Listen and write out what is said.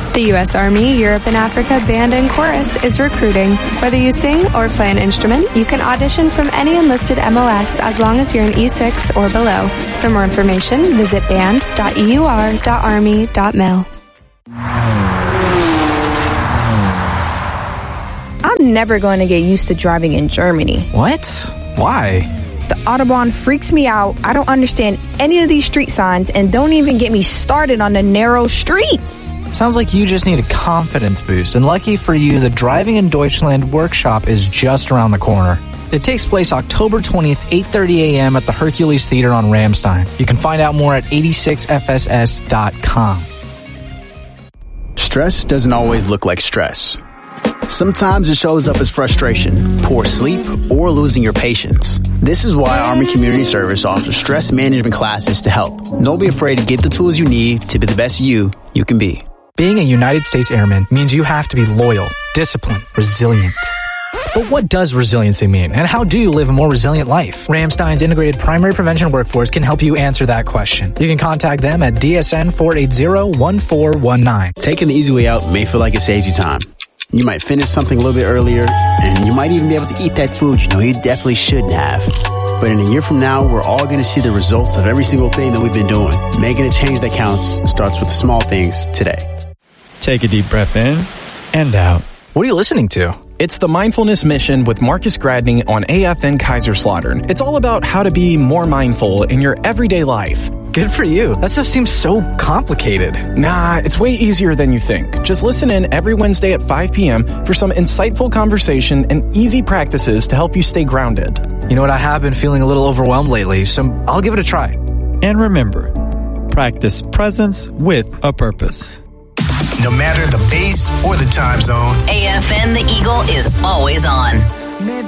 The U.S. Army, Europe and Africa Band and Chorus is recruiting. Whether you sing or play an instrument, you can audition from any enlisted MOS as long as you're an E6 or below. For more information, visit band.eur.army.mil. I'm never going to get used to driving in Germany. What? Why? The Autobahn freaks me out. I don't understand any of these street signs, and don't even get me started on the narrow streets. Sounds like you just need a confidence boost, and lucky for you, the Driving in Deutschland workshop is just around the corner. It takes place October 20th, 8:30 a.m. at the Hercules Theater on Ramstein. You can find out more at 86fss.com. Stress doesn't always look like stress. Sometimes it shows up as frustration, poor sleep, or losing your patience. This is why Army Community Service offers stress management classes to help. Don't be afraid to get the tools you need to be the best you can be. Being a United States Airman means you have to be loyal, disciplined, resilient. But what does resiliency mean, and how do you live a more resilient life? Ramstein's Integrated Primary Prevention Workforce can help you answer that question. You can contact them at DSN 480-1419. Taking the easy way out may feel like it saves you time. You might finish something a little bit earlier, and you might even be able to eat that food you know you definitely shouldn't have. But in a year from now, we're all going to see the results of every single thing that we've been doing. Making a change that counts starts with the small things today. Take a deep breath in and out. What are you listening to? It's the Mindfulness Mission with Marcus Gradney on AFN Kaiserslautern. It's all about how to be more mindful in your everyday life. Good for you. That stuff seems so complicated. Nah, it's way easier than you think. Just listen in every Wednesday at 5 p.m. for some insightful conversation and easy practices to help you stay grounded. You know what? I have been feeling a little overwhelmed lately, so I'll give it a try. And remember, practice presence with a purpose. No matter the base or the time zone, AFN The Eagle is always on.